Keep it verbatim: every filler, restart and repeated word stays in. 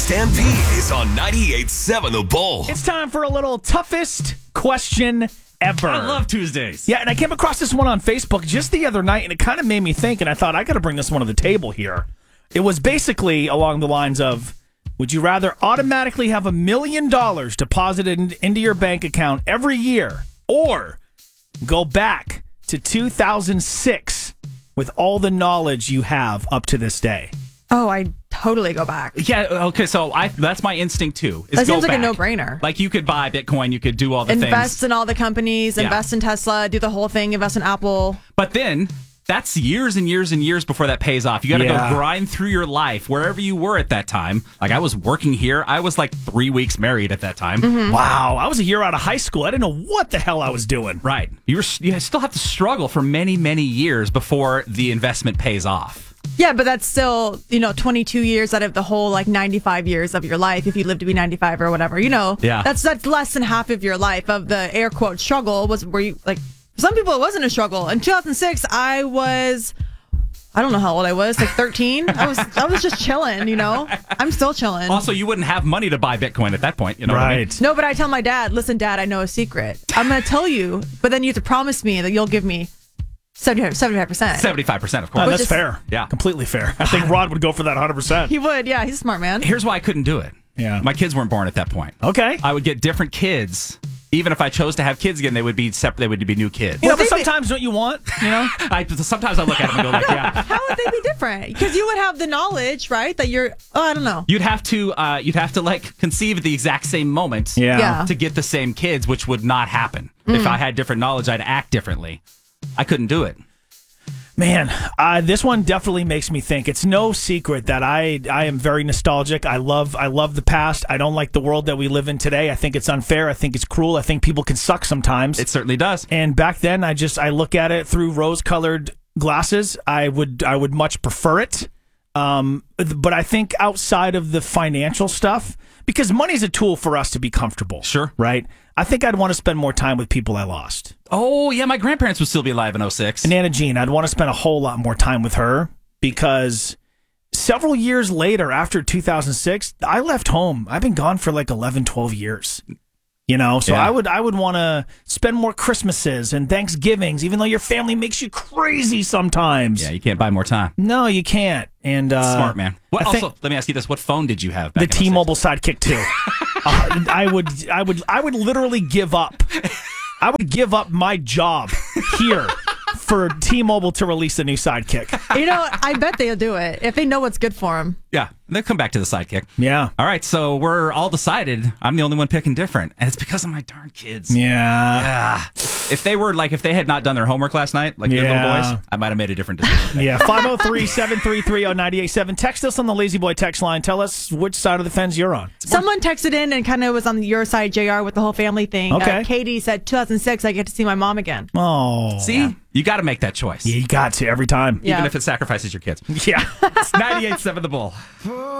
Stampede is on ninety-eight point seven The Bull. It's time for a little toughest question ever. I love Tuesdays. Yeah, and I came across this one on Facebook just the other night, and it kind of made me think, and I thought, I got to bring this one to the table here. It was basically along the lines of, would you rather automatically have a million dollars deposited in, into your bank account every year, or go back to two thousand six with all the knowledge you have up to this day? Oh, I totally go back. Yeah, okay, so I that's my instinct too. Is That go seems like a back. no-brainer. Like you could buy Bitcoin, you could do all the Invest things. in all the companies, Yeah. invest in Tesla, do the whole thing, invest in Apple. But then that's years and years and years before that pays off. You got to Yeah. go grind through your life wherever you were at that time. Like I was working here. I was like three weeks married at that time. Mm-hmm. Wow, I was a year out of high school. I didn't know what the hell I was doing. Right. You were you still have to struggle for many, many years before the investment pays off. Yeah, but that's still, you know, twenty-two years out of the whole like ninety-five years of your life, if you live to be ninety-five or whatever, you know. Yeah. That's that's less than half of your life of the air quote struggle was where you like for some people it wasn't a struggle. In two thousand six, I was I don't know how old I was, like thirteen. I was I was just chilling, you know. I'm still chilling. Also, you wouldn't have money to buy Bitcoin at that point, you know what I mean? No, but I tell my dad, listen, Dad, I know a secret. I'm going to tell you, but then you have to promise me that you'll give me seventy-five percent. seventy-five percent, of course. Oh, that's is- fair. Yeah. Completely fair. I think Rod would go for that one hundred percent. He would, yeah. He's a smart man. Here's why I couldn't do it. Yeah. My kids weren't born at that point. Okay. I would get different kids. Even if I chose to have kids again, they would be separate. They would be new kids. You know, Well, but they- sometimes don't you want, you know? I, sometimes I look at them and go like, yeah. How would they be different? Because you would have the knowledge, right? That you're, oh, I don't know. You'd have to, uh, you'd have to like conceive at the exact same moment. Yeah. Yeah. To get the same kids, which would not happen. If I had different knowledge, I'd act differently. I couldn't do it. Man, uh, this one definitely makes me think. It's no secret that I I am very nostalgic. I love I love the past. I don't like the world that we live in today. I think it's unfair. I think it's cruel. I think people can suck sometimes. It certainly does. And back then, I just I look at it through rose-colored glasses. I would I would much prefer it. Um, but I think outside of the financial stuff, because money's a tool for us to be comfortable. Sure. Right? I think I'd want to spend more time with people I lost. Oh, yeah, my grandparents would still be alive in oh six. And Anna Jean, I'd want to spend a whole lot more time with her because several years later, after two thousand six, I left home. I've been gone for like eleven, twelve years. You know, so Yeah. I would I would want to spend more Christmases and Thanksgivings, even though your family makes you crazy sometimes. Yeah, you can't buy more time. No, you can't. And uh, Smart man. What, I think- also, let me ask you this: what phone did you have? the Back in oh six? T-Mobile Sidekick two. uh, I would, I would, I would literally give up. I would give up my job here for T-Mobile to release a new Sidekick. You know, I bet they'll do it if they know what's good for them. Yeah, they'll come back to the sidekick. Yeah, All right, so we're all decided. I'm the only one picking different, and it's because of my darn kids. yeah. Ah. If they were like, if they had not done their homework last night, like good little Yeah. boys, I might have made a different decision. Yeah, five oh three, seven three three, oh nine eight seven. Text us on the Lazy Boy text line. Tell us which side of the fence you're on. Someone texted in and kind of was on your side, J R, with the whole family thing. Okay. Uh, Katie said two thousand six, I get to see my mom again. Oh. See, you got to make that choice, Yeah, you got to every time. Yeah. even if it sacrifices your kids. Yeah. It's ninety-eight point seven The Bull.